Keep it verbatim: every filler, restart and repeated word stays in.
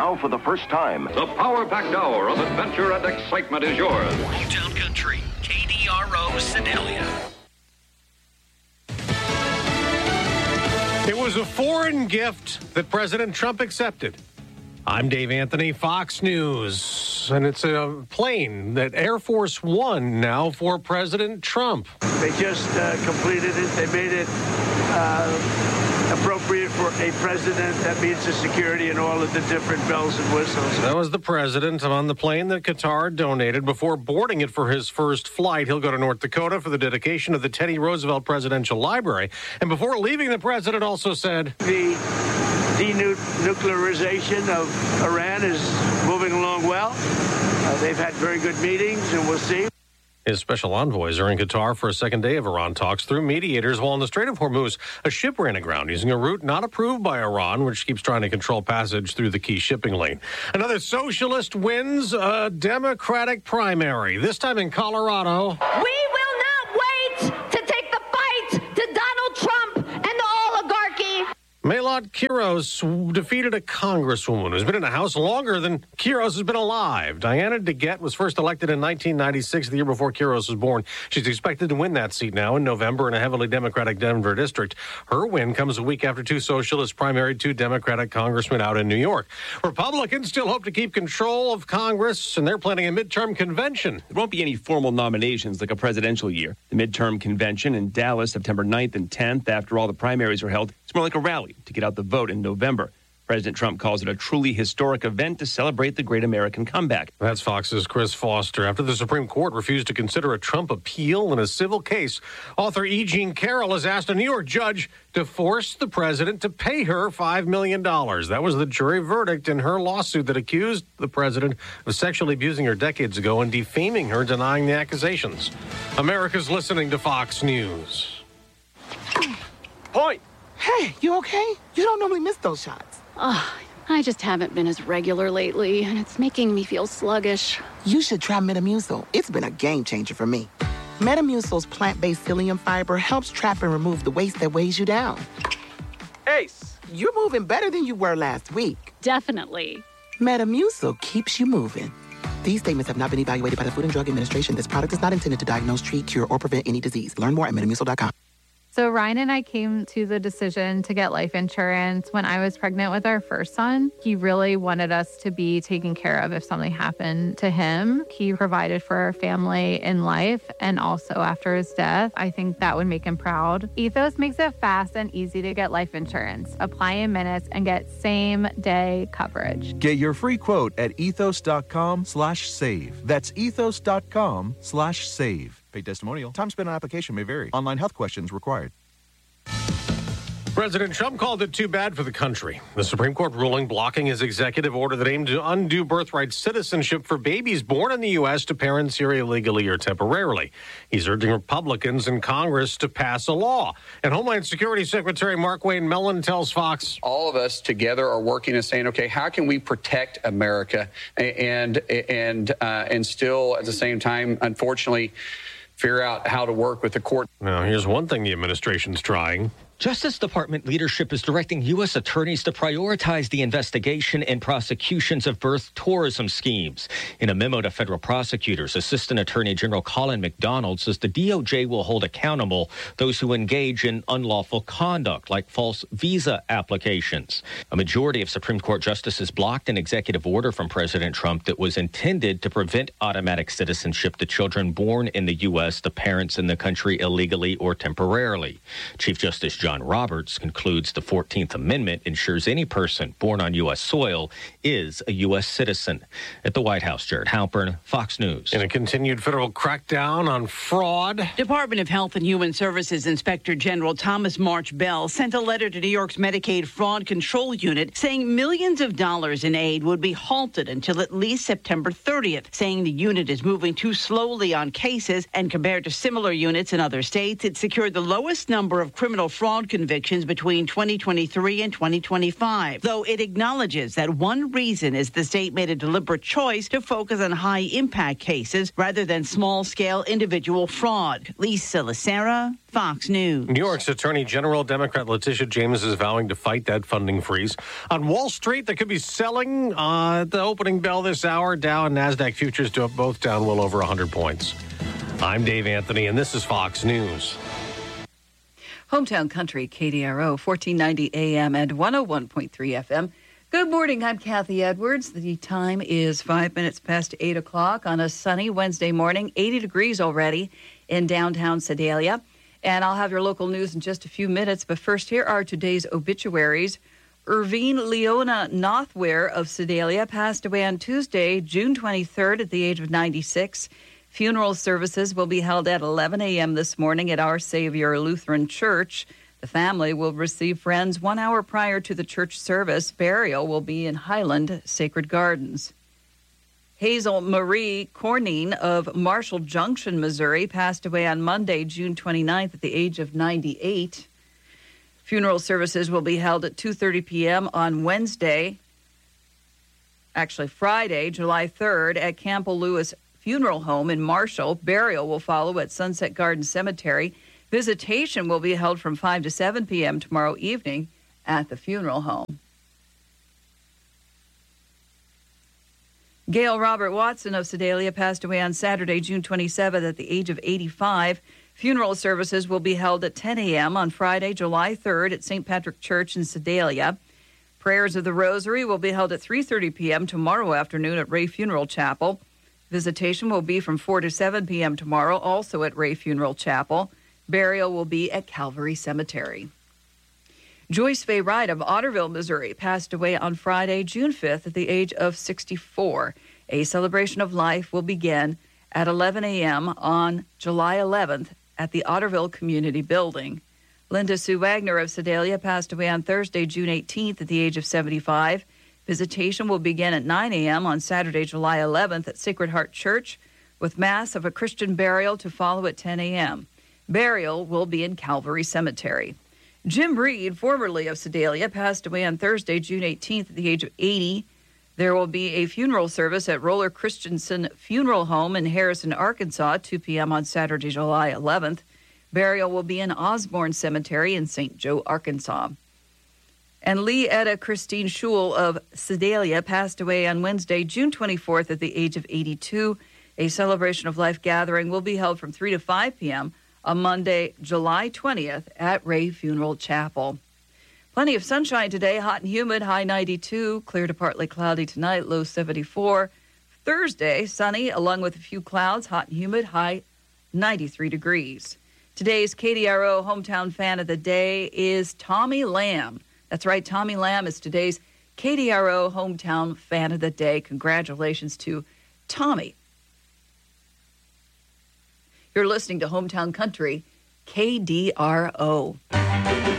Now, for the first time, the power-packed hour of adventure and excitement is yours. Hometown Country, K D R O, Sedalia. It was a foreign gift that President Trump accepted. I'm Dave Anthony, Fox News, and it's a plane that Air Force One now for President Trump. They just uh, completed it. They made it uh, appropriate for a president that meets the security and all of the different bells and whistles. That was the president on the plane that Qatar donated. Before boarding it for his first flight, he'll go to North Dakota for the dedication of the Teddy Roosevelt Presidential Library. And before leaving, the president also said, The denuclearization of Iran is moving along well. Uh, they've had very good meetings, and we'll see. His special envoys are in Qatar for a second day of Iran talks through mediators, while in the Strait of Hormuz, a ship ran aground using a route not approved by Iran, which keeps trying to control passage through the key shipping lane. Another socialist wins a Democratic primary, this time in Colorado. We will not wait to take the fight to Donald Trump and the oligarchy. Maylot Quiros defeated a congresswoman who's been in the House longer than Quiros has been alive. Diana DeGette was first elected in nineteen ninety-six, the year before Quiros was born. She's expected to win that seat now in November in a heavily Democratic Denver district. Her win comes a week after two socialists primaried two Democratic congressmen out in New York. Republicans still hope to keep control of Congress, and they're planning a midterm convention. There won't be any formal nominations like a presidential year. The midterm convention in Dallas, September ninth and tenth, after all the primaries are held, it's more like a rally to get out the vote in November. President Trump calls it a truly historic event to celebrate the great American comeback. That's Fox's Chris Foster. After the Supreme Court refused to consider a Trump appeal in a civil case, author E. Jean Carroll has asked a New York judge to force the president to pay her five million dollars. That was the jury verdict in her lawsuit that accused the president of sexually abusing her decades ago and defaming her, denying the accusations. America's listening to Fox News. Point! Hey, you okay? You don't normally miss those shots. Oh, I just haven't been as regular lately, and it's making me feel sluggish. You should try Metamucil. It's been a game changer for me. Metamucil's plant-based psyllium fiber helps trap and remove the waste that weighs you down. Ace! You're moving better than you were last week. Definitely. Metamucil keeps you moving. These statements have not been evaluated by the Food and Drug Administration. This product is not intended to diagnose, treat, cure, or prevent any disease. Learn more at metamucil dot com. So Ryan and I came to the decision to get life insurance when I was pregnant with our first son. He really wanted us to be taken care of if something happened to him. He provided for our family in life and also after his death. I think that would make him proud. Ethos makes it fast and easy to get life insurance. Apply in minutes and get same-day coverage. Get your free quote at ethos.com slash save. That's ethos.com slash save. Paid testimonial. Time spent on application may vary. Online health questions required. President Trump called it too bad for the country. The Supreme Court ruling blocking his executive order that aimed to undo birthright citizenship for babies born in the U S to parents here illegally or temporarily. He's urging Republicans in Congress to pass a law. And Homeland Security Secretary Markwayne Mellon tells Fox, all of us together are working and saying, okay, how can we protect America and and uh, and still at the same time, unfortunately, figure out how to work with the court. Now, here's one thing the administration's trying. Justice Department leadership is directing U S attorneys to prioritize the investigation and prosecutions of birth tourism schemes. In a memo to federal prosecutors, Assistant Attorney General Colin McDonald says the D O J will hold accountable those who engage in unlawful conduct, like false visa applications. A majority of Supreme Court justices blocked an executive order from President Trump that was intended to prevent automatic citizenship to children born in the U S to parents in the country illegally or temporarily. Chief Justice John John Roberts concludes the fourteenth Amendment ensures any person born on U S soil is a U S citizen. At the White House, Jared Halpern, Fox News. In a continued federal crackdown on fraud. Department of Health and Human Services Inspector General Thomas March Bell sent a letter to New York's Medicaid Fraud Control Unit saying millions of dollars in aid would be halted until at least September thirtieth, saying the unit is moving too slowly on cases, and compared to similar units in other states, it secured the lowest number of criminal fraud fraud convictions between twenty twenty-three and twenty twenty-five, though it acknowledges that one reason is the state made a deliberate choice to focus on high-impact cases rather than small-scale individual fraud. Lisa Lacera, Fox News. New York's Attorney General Democrat Letitia James is vowing to fight that funding freeze. On Wall Street, that could be selling uh, at the opening bell this hour. Dow and NASDAQ futures do both down well over one hundred points. I'm Dave Anthony, and this is Fox News. Hometown Country, K D R O, fourteen ninety A M and one oh one point three F M. Good morning, I'm Kathy Edwards. The time is five minutes past eight o'clock on a sunny Wednesday morning, eighty degrees already in downtown Sedalia. And I'll have your local news in just a few minutes. But first, here are today's obituaries. Irvine Leona Nothware of Sedalia passed away on Tuesday, June twenty-third, at the age of ninety-six. Funeral services will be held at eleven A M this morning at Our Savior Lutheran Church. The family will receive friends one hour prior to the church service. Burial will be in Highland Sacred Gardens. Hazel Marie Cornine of Marshall Junction, Missouri, passed away on Monday, June twenty-ninth, at the age of ninety-eight. Funeral services will be held at two thirty P M on Wednesday, actually Friday, July third, at Campbell Lewis Funeral Home in Marshall. Burial will follow at Sunset Garden Cemetery. Visitation will be held from five to seven P M tomorrow evening at the funeral home. Gail Robert Watson of Sedalia passed away on Saturday, June twenty-seventh, at the age of eighty-five. Funeral services will be held at ten A M on Friday, July third, at Saint Patrick Church in Sedalia. Prayers of the Rosary will be held at three thirty P M tomorrow afternoon at Ray Funeral Chapel. Visitation will be from four to seven P M tomorrow, also at Ray Funeral Chapel. Burial will be at Calvary Cemetery. Joyce Fay Wright of Otterville, Missouri, passed away on Friday, June fifth, at the age of sixty-four. A celebration of life will begin at eleven A M on July eleventh at the Otterville Community Building. Linda Sue Wagner of Sedalia passed away on Thursday, June eighteenth, at the age of seventy-five. Visitation will begin at nine A M on Saturday, July eleventh at Sacred Heart Church, with Mass of a Christian burial to follow at ten A M Burial will be in Calvary Cemetery. Jim Reed, formerly of Sedalia, passed away on Thursday, June eighteenth, at the age of eighty. There will be a funeral service at Roller Christensen Funeral Home in Harrison, Arkansas, two P M on Saturday, July eleventh. Burial will be in Osborne Cemetery in Saint Joe, Arkansas. And Lee Etta Christine Schul of Sedalia passed away on Wednesday, June twenty-fourth, at the age of eighty-two. A celebration of life gathering will be held from three to five P M on Monday, July twentieth, at Ray Funeral Chapel. Plenty of sunshine today, hot and humid, high ninety-two, clear to partly cloudy tonight, low seventy-four. Thursday, sunny, along with a few clouds, hot and humid, high ninety-three degrees. Today's K D R O Hometown Fan of the Day is Tommy Lamb. That's right, Tommy Lamb is today's K D R O Hometown Fan of the Day. Congratulations to Tommy. You're listening to Hometown Country, K D R O.